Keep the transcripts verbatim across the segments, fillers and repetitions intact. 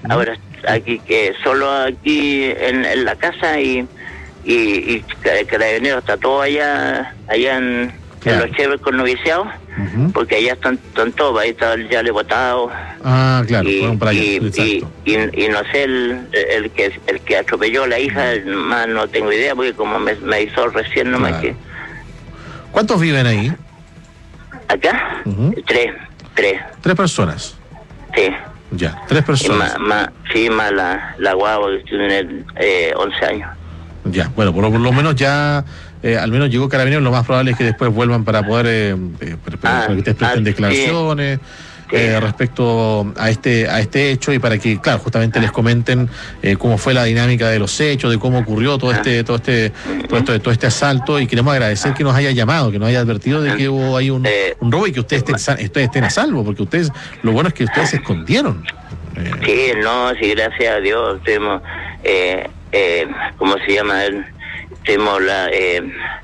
ahora aquí que solo aquí en, en la casa y y, y Carabineros está todo allá allá en, claro. en los Chever con noviciados, uh-huh. porque allá están, están todos, ahí está ya le votado. Ah, claro, y, fueron para allá, y, y, y, y no sé el, el que el que atropelló a la hija, más no tengo idea, porque como me, me hizo recién nomás claro. que. ¿Cuántos viven ahí? ¿Acá? Uh-huh. Tres, tres. ¿Tres personas? Sí. Ya, tres personas. Más, más, sí, más la, la guagua que tiene eh, once años. Ya, bueno, por lo, por lo menos ya, eh, al menos llegó Carabineros, lo más probable es que después vuelvan para poder, eh, eh, para, ah, para que ustedes presten ah, declaraciones sí. eh, sí. respecto a este a este hecho y para que, claro, justamente ah. les comenten eh, cómo fue la dinámica de los hechos, de cómo ocurrió todo ah. este todo este todo, esto, todo este asalto y queremos agradecer ah. que nos haya llamado, que nos haya advertido de que hubo ahí un, eh, un robo y que ustedes estén, ustedes estén a salvo, porque ustedes, lo bueno es que ustedes se escondieron. Eh. Sí, no, sí, gracias a Dios, tuvimos... Eh, Eh, ¿cómo se llama? Tenemos la eh,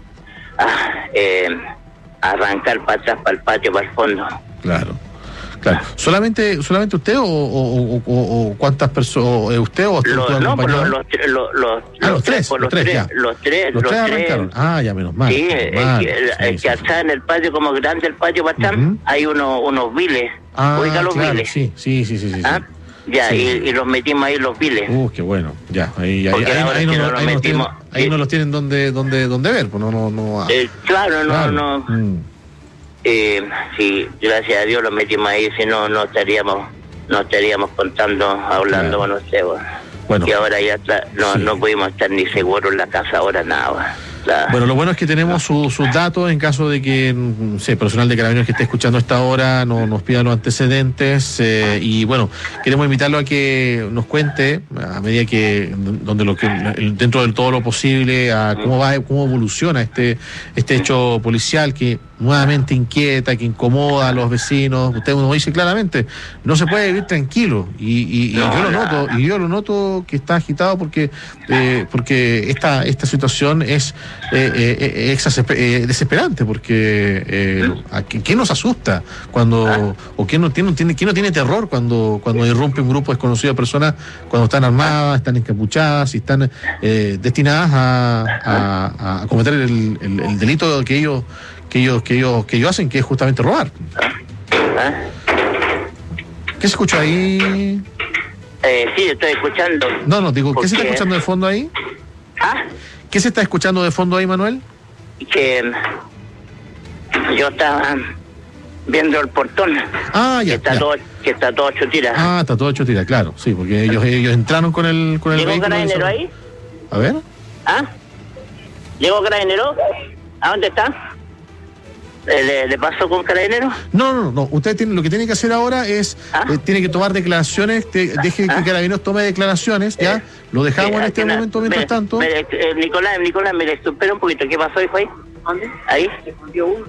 ah, eh, arrancar para atrás, para el patio, para el fondo. Claro, claro. ¿Solamente solamente usted o, o, o, o cuántas personas? ¿Usted o usted? Los, no, los, los, los, los, ah, los tres, los, los tres, ya. Los tres, los, los tres arrancaron. Ah, ya, menos mal. Sí, menos mal. el, el, el sí, que sí, está en el patio, como grande el patio para atrás, uh-huh. hay unos, unos viles. Ah, Oiga, los claro, viles. Sí, sí, sí, sí. sí, ¿Ah? sí. Ya, sí. y, y los metimos ahí los viles. Uh, qué bueno, ya. Ahí, ahí, ahí, ahí, no, no, ahí, nos tienen, ahí sí. no los tienen donde, donde, donde ver, pues no, no, no. Eh, claro, no, claro. no. Mm. Eh, sí, gracias a Dios los metimos ahí, si no, no estaríamos, no estaríamos contando, hablando claro. con ustedes. Bueno. Y ahora ya está, no, sí. no pudimos estar ni seguros en la casa, ahora nada. La... Bueno, lo bueno es que tenemos sus su datos en caso de que, no sé, personal de Carabineros que esté escuchando a esta hora no, nos pida los antecedentes eh, y bueno, queremos invitarlo a que nos cuente a medida que, donde lo que dentro de todo lo posible, a cómo va, cómo evoluciona este, este hecho policial que nuevamente inquieta, que incomoda a los vecinos. Usted nos dice claramente, no se puede vivir tranquilo y, y, y no, yo lo noto, y yo lo noto que está agitado porque eh, porque esta esta situación es eh, eh, eh, desesperante porque eh, ¿a ¿quién nos asusta cuando o quién no tiene quién no tiene terror cuando cuando irrumpe un grupo desconocido de personas cuando están armadas, están encapuchadas y están eh, destinadas a, a, a cometer el, el, el delito que ellos que ellos que ellos que ellos hacen, que es justamente robar. ¿Ah? ¿Qué se escucha ahí? Eh, sí, estoy escuchando. No, no, digo, ¿qué se está escuchando de fondo ahí? ¿Ah? ¿Qué se está escuchando de fondo ahí, Manuel? Que yo estaba viendo el portón. Ah, ya. Que está, ya. Todo, que está todo hecho tira. Ah, está todo hecho tira, claro, sí, porque ellos ellos entraron con el con el ¿Llegó vehículo. Carabinero ahí? A ver. ¿Ah? ¿Llegó Carabinero? ¿A dónde está? ¿Le, ¿Le pasó con Carabineros? No, no, no. Usted tiene, lo que tiene que hacer ahora es, ¿Ah? eh, tiene que tomar declaraciones, te, deje ¿Ah? que Carabineros tome declaraciones, ¿ya? Eh, lo dejamos eh, en este momento mientras me, tanto. Me, eh, Nicolás, Nicolás, me espera un poquito. ¿Qué pasó, hijo, ahí? ¿Dónde? Ahí. Se escondió uno,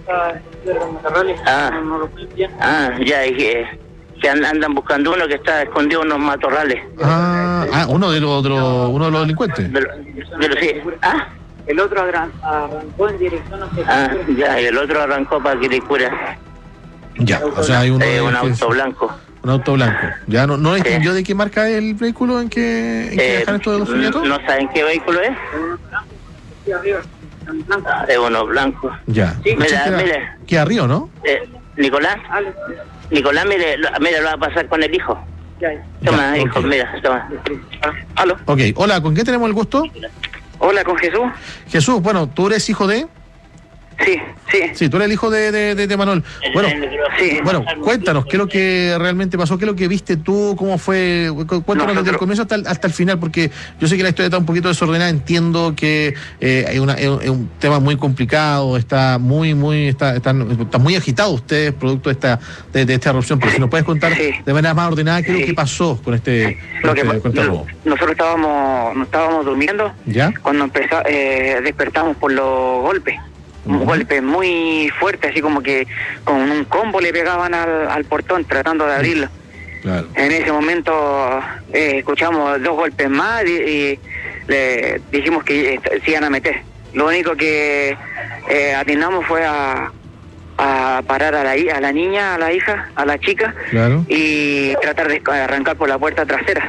ah, no, no lo bien. Ah, ya, dije. Que andan buscando uno que está escondido en unos matorrales. Ah, ah uno de los, de los, uno de los delincuentes. De, lo, de los, sí. ¿Ah? El otro arrancó en dirección hacia... Ah, ya, y el otro arrancó para Quilicura. Ya, o sea, hay uno eh, un auto es, blanco. Un auto blanco. ¿Ya no, no distinguió sí. de qué marca es el vehículo en que, en que eh, dejan esto de los suñatos? ¿No saben qué vehículo es? Sí, arriba. Es uno blanco. Ya. Sí, mira, queda, mire. Queda arriba, ¿no? Eh, Nicolás. Ale. Nicolás, mire, lo, mira, lo va a pasar con el hijo. Ya. Toma, ya, hijo, okay. mira, toma. ¿Aló? Ok, hola, ¿con qué tenemos el gusto? Hola, ¿con Jesús? Jesús, bueno, ¿tú eres hijo de...? Sí, sí. Sí, tú eres el hijo de, de, de, de Manuel. Bueno, sí. bueno, cuéntanos, ¿qué es lo que realmente pasó? ¿Qué es lo que viste tú? ¿Cómo fue? Cuéntanos Nosotros... desde el comienzo hasta el, hasta el final, porque yo sé que la historia está un poquito desordenada, entiendo que eh, hay una, es un tema muy complicado, está muy, muy, está, están, están muy agitados ustedes, producto de esta, de, de esta erupción, pero si nos puedes contar sí. de manera más ordenada, ¿qué es sí. lo que pasó con este, lo con que, este, con este robo? Nosotros estábamos, no estábamos durmiendo, ¿ya? Cuando empezó, eh, despertamos por los golpes. Un uh-huh. golpe muy fuerte, así como que con un combo le pegaban al, al portón tratando de abrirlo. Claro. En ese momento eh, escuchamos dos golpes más y, y le dijimos que eh, se iban a meter. Lo único que eh, atinamos fue a, a parar a la, a la niña, a la hija, a la chica, claro. y tratar de arrancar por la puerta trasera.